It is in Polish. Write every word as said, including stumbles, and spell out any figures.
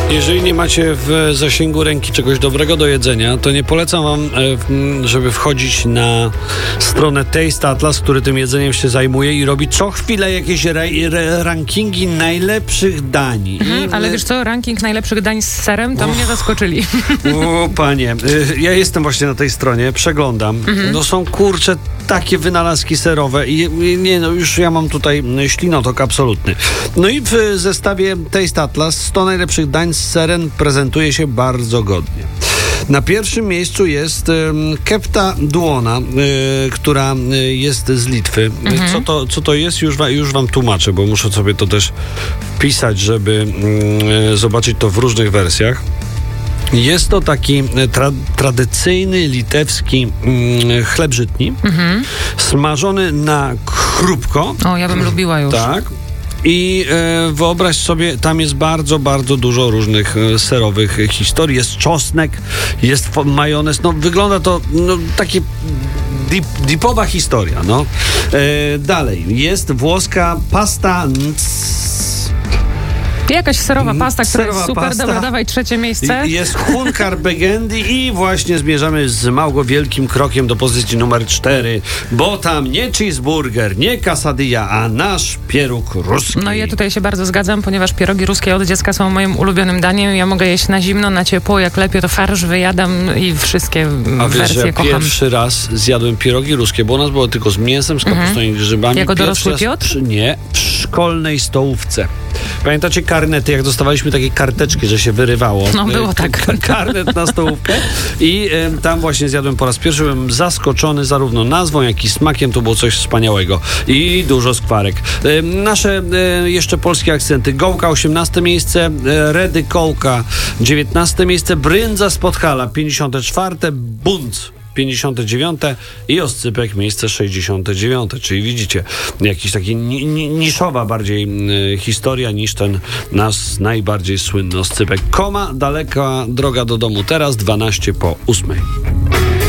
Jeżeli nie macie w zasięgu ręki czegoś dobrego do jedzenia, to nie polecam wam, żeby wchodzić na stronę Taste Atlas, który tym jedzeniem się zajmuje i robi co chwilę jakieś ra- ra- rankingi najlepszych dań. Mhm, I, ale wiesz co, ranking najlepszych dań z serem, to Uff. mnie zaskoczyli. O panie, ja jestem właśnie na tej stronie, przeglądam. Mhm. No są kurcze takie wynalazki serowe i i nie no, już ja mam tutaj ślinotok absolutny. No i w zestawie Taste Atlas sto najlepszych dań z serem prezentuje się bardzo godnie. Na pierwszym miejscu jest um, kepta duona, y, która y, jest z Litwy. Mhm. Co, to, co to jest? Już, wa, już wam tłumaczę, bo muszę sobie to też wpisać, żeby y, zobaczyć to w różnych wersjach. Jest to taki tra- tradycyjny litewski mm, chleb żytni, mhm. smażony na chrupko. O, ja bym lubiła już. Tak. I e, wyobraź sobie, tam jest bardzo, bardzo dużo różnych e, serowych historii. Jest czosnek, jest fo- majonez. No, wygląda to no, takie deep, deepowa historia. No. E, dalej, jest włoska pasta nc. Jakaś serowa pasta, która Serowa jest super. pasta. Dobra, dawaj trzecie miejsce. Jest Hunkar Begendi i właśnie zmierzamy z mało wielkim krokiem do pozycji numer cztery, bo tam nie cheeseburger, nie quesadilla, a nasz pieróg ruski. No i ja tutaj się bardzo zgadzam, ponieważ pierogi ruskie od dziecka są moim ulubionym daniem. Ja mogę jeść na zimno, na ciepło, jak lepiej to farsz wyjadam i wszystkie A wiesz, wersje że ja kocham. pierwszy raz zjadłem pierogi ruskie, bo u nas było tylko z mięsem, z kapustą i grzybami. Jako Pierwszy dorosły raz Piotr? Przy, nie, w szkolnej stołówce. Pamiętacie karnety, jak dostawaliśmy takie karteczki, że się wyrywało? No było tak. Karnet na stołówkę i e, tam właśnie zjadłem po raz pierwszy. Byłem zaskoczony zarówno nazwą, jak i smakiem. To było coś wspaniałego. I dużo skwarek. E, nasze e, jeszcze polskie akcenty. Gołka osiemnaste miejsce, e, Redy Kołka dziewiętnaste miejsce, Bryndza z Podhala pięćdziesiąte czwarte, Bunt pięćdziesiąte dziewiąte i Oscypek miejsce sześćdziesiąte dziewiąte. Czyli widzicie, jakiś taki ni- ni- niszowa bardziej y, historia niż ten nasz najbardziej słynny Oscypek. Koma, daleka droga do domu teraz, dwanaście po ósmej.